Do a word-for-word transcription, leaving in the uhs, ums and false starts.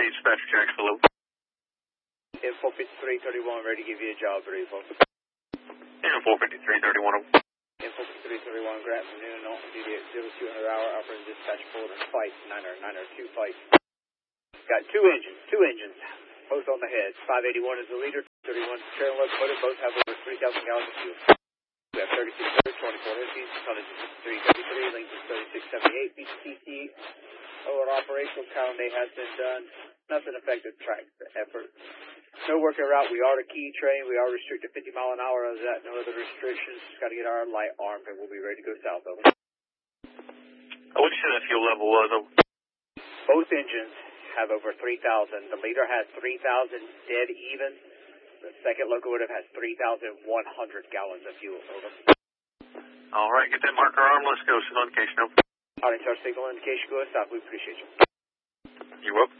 dispatch checks below. Info fifty-three thirty-one, ready to give you a job, Info. Info fifty-three thirty-one. Info fifty-three thirty-one, Grant from noon, Alton, D D at zero two hundred hour, operating dispatch forward and fight, niner, niner two fight. Got two engines, two engines, both on the head. five eighty-one is the leader, thirty-one is the trailing locomotive, both have over three thousand gallons of fuel. We have thirty-six hundred, twenty-four inches, tonnage is three thirty-three, length is thirty-six seventy-eight, B C C. Over operational count day has been done. Nothing affected track effort. No working route. We are the key train. We are restricted fifty mile an hour. Other than that, no other restrictions. Just got to get our light armed and we'll be ready to go south over. What did you say that fuel level was? Over? Both engines have over three thousand. The leader has three thousand dead even. The second locomotive has three thousand one hundred gallons of fuel. Over. All right, get that marker on. Let's go. Signal indication over. All right, our signal indication. Go south. We appreciate you. You're welcome.